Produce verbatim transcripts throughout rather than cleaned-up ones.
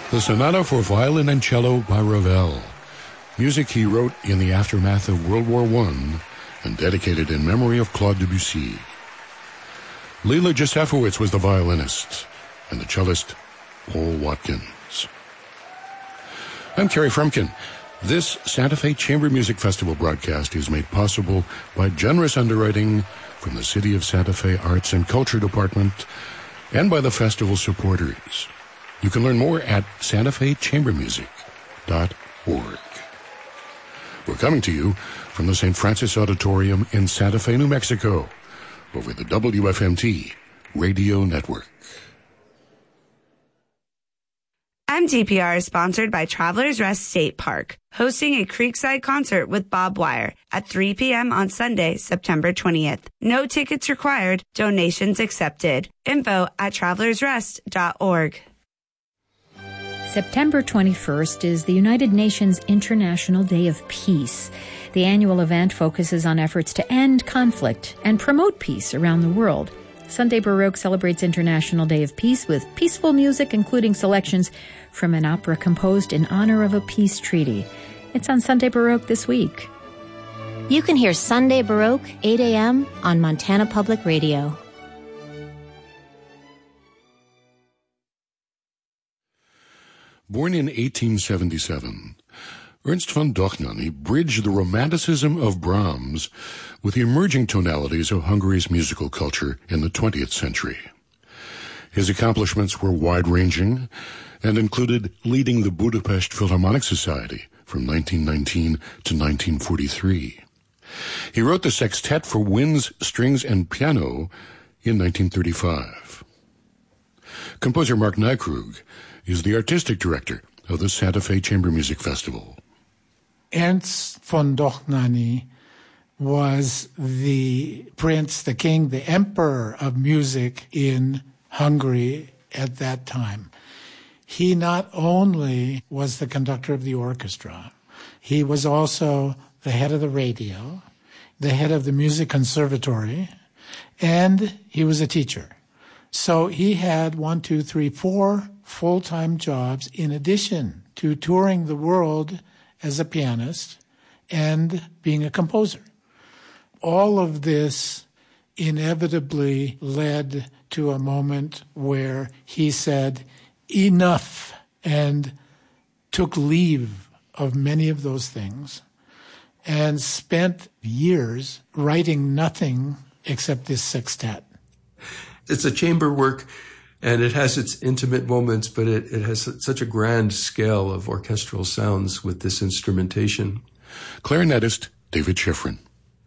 The Sonata for Violin and Cello by Ravel. Music he wrote in the aftermath of World War One and dedicated in memory of Claude Debussy. Leela Josefowitz was the violinist, and the cellist, Paul Watkins. I'm Kerry Frumkin. This Santa Fe Chamber Music Festival broadcast is made possible by generous underwriting from the City of Santa Fe Arts and Culture Department and by the festival supporters. You can learn more at santa fe chamber music dot org. We're coming to you from the Saint Francis Auditorium in Santa Fe, New Mexico, over the W F M T Radio Network. M T P R is sponsored by Travelers Rest State Park, hosting a Creekside concert with Bob Wire at three p.m. on Sunday, September twentieth. No tickets required, donations accepted. Info at travelers rest dot org. September twenty-first is the United Nations International Day of Peace. The annual event focuses on efforts to end conflict and promote peace around the world. Sunday Baroque celebrates International Day of Peace with peaceful music, including selections from an opera composed in honor of a peace treaty. It's on Sunday Baroque this week. You can hear Sunday Baroque, eight a.m. on Montana Public Radio. Born in eighteen seventy-seven, Ernst von Dohnányi bridged the romanticism of Brahms with the emerging tonalities of Hungary's musical culture in the twentieth century. His accomplishments were wide-ranging and included leading the Budapest Philharmonic Society from nineteen nineteen to nineteen forty-three. He wrote the sextet for winds, strings, and piano in nineteen thirty-five. Composer Mark Nykrug is the artistic director of the Santa Fe Chamber Music Festival. Ernst von Dohnányi was the prince, the king, the emperor of music in Hungary at that time. He not only was the conductor of the orchestra, he was also the head of the radio, the head of the music conservatory, and he was a teacher. So he had one, two, three, four full-time jobs in addition to touring the world as a pianist and being a composer. All of this inevitably led to a moment where he said, enough, and took leave of many of those things and spent years writing nothing except this sextet. It's a chamber work, and it has its intimate moments, but it, it has such a grand scale of orchestral sounds with this instrumentation. Clarinetist David Schifrin.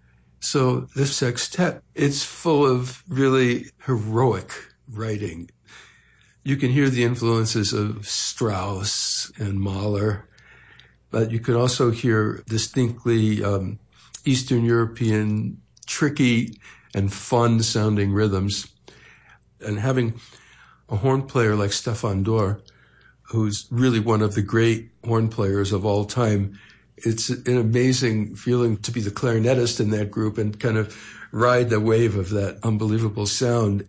So this sextet, it's full of really heroic writing. You can hear the influences of Strauss and Mahler, but you could also hear distinctly um, Eastern European, tricky and fun-sounding rhythms. And having a horn player like Stefan Dörr, who's really one of the great horn players of all time, it's an amazing feeling to be the clarinetist in that group and kind of ride the wave of that unbelievable sound.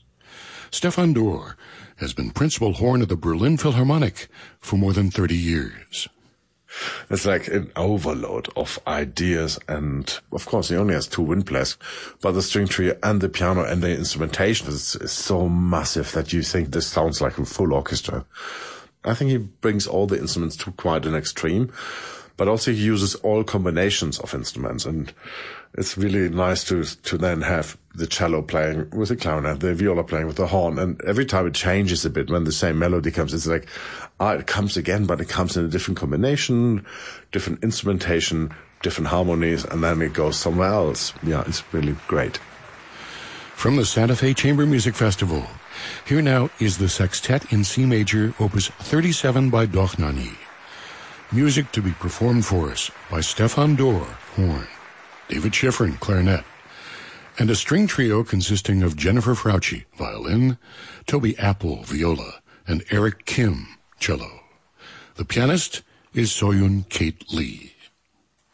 Stefan Dörr has been principal horn of the Berlin Philharmonic for more than thirty years. It's like an overload of ideas, and of course he only has two wind players, but the string trio and the piano and the instrumentation is, is so massive that you think this sounds like a full orchestra. I think he brings all the instruments to quite an extreme, but also he uses all combinations of instruments, and it's really nice to to then have the cello playing with the clarinet, the viola playing with the horn, and every time it changes a bit when the same melody comes, it's like, ah, it comes again, but it comes in a different combination, different instrumentation, different harmonies, and then it goes somewhere else. Yeah, it's really great. From the Santa Fe Chamber Music Festival, here now is the Sextet in C Major, Opus thirty-seven by Dohnányi. Music to be performed for us by Stefan Dörr, horn, David Schifrin, clarinet, and a string trio consisting of Jennifer Frautschi, violin, Toby Apple, viola, and Eric Kim, cello. The pianist is Soyun Kate Lee.